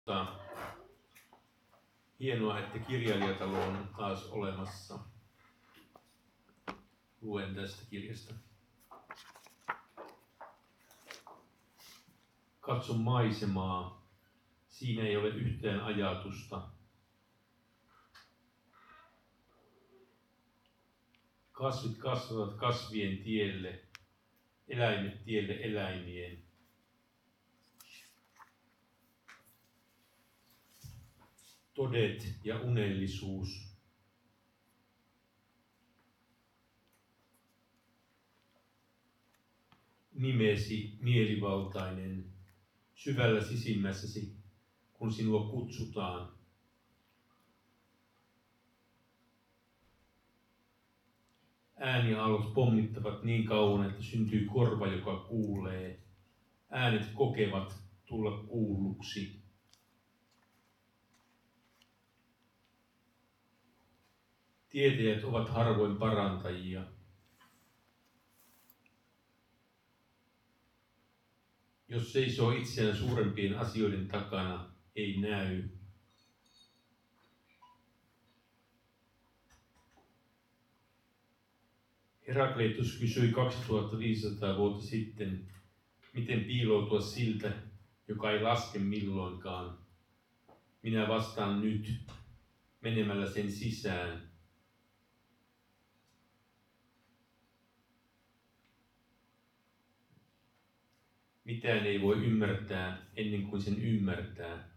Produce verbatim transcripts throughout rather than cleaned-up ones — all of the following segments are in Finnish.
Mutta hienoa, että kirjailijatalo on taas olemassa. Luen tästä kirjasta. Katso maisemaa. Siinä ei ole yhtään ajatusta. Kasvit kasvavat kasvien tielle, eläimet tielle eläimien. Todet ja unellisuus. Nimesi mielivaltainen, syvällä sisimmässäsi, kun sinua kutsutaan. Ääniaallot pommittavat niin kauan, että syntyy korva, joka kuulee. Äänet kokevat tulla kuulluksi. Tietäjät ovat harvoin parantajia. Jos seisoo itseään suurempien asioiden takana, ei näy. Herakleitos kysyi kaksituhattaviisisataa vuotta sitten, miten piiloutua siltä, joka ei laske milloinkaan. Minä vastaan nyt, menemällä sen sisään. Mitään ei voi ymmärtää ennen kuin sen ymmärtää.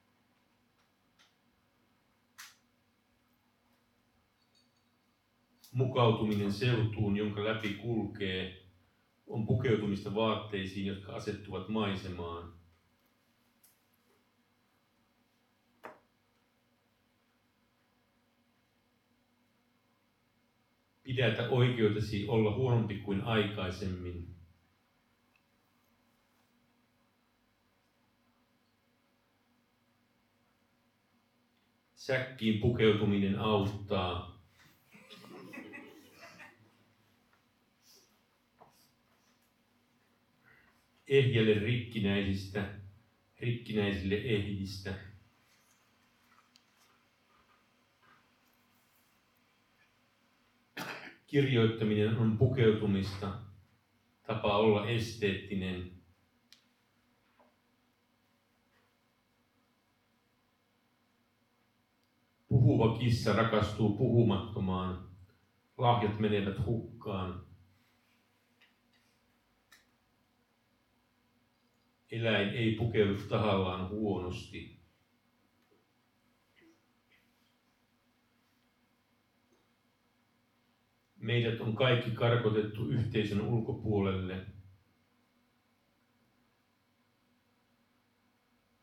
Mukautuminen seutuun, jonka läpi kulkee, on pukeutumista vaatteisiin, jotka asettuvat maisemaan. Pidätä oikeutesi olla huonompi kuin aikaisemmin. Säkkiin pukeutuminen auttaa. Ehjälle rikkinäisistä, rikkinäisille ehjistä. Kirjoittaminen on pukeutumista, tapa olla esteettinen. Puhuva kissa rakastuu puhumattomaan, lahjat menevät hukkaan. Eläin ei pukeudu tahallaan huonosti. Meidät on kaikki karkotettu yhteisön ulkopuolelle.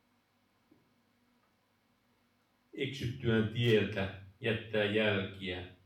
Eksyttyään tieltä jättää jälkiä.